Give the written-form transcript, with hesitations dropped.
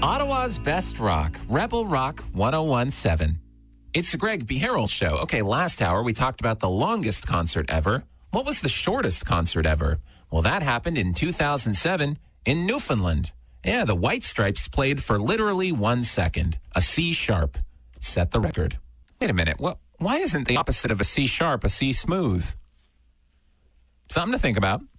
Ottawa's best rock, Rebel Rock 1017. It's the Greg B. Harrell Show. Okay, last hour we talked about the longest concert ever. What was the shortest concert ever? Well, that happened in 2007 in Newfoundland. Yeah, the White Stripes played for literally 1 second. A C sharp set the record. Wait a minute. Why isn't the opposite of a C sharp a C smooth? Something to think about.